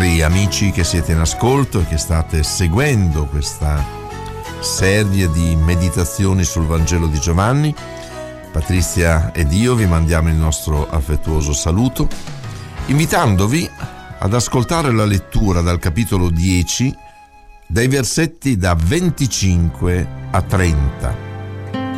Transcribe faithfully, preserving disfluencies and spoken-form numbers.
cari amici che siete in ascolto e che state seguendo questa serie di meditazioni sul Vangelo di Giovanni. Patrizia ed io vi mandiamo il nostro affettuoso saluto, invitandovi ad ascoltare la lettura dal capitolo dieci, dai versetti da venticinque a trenta.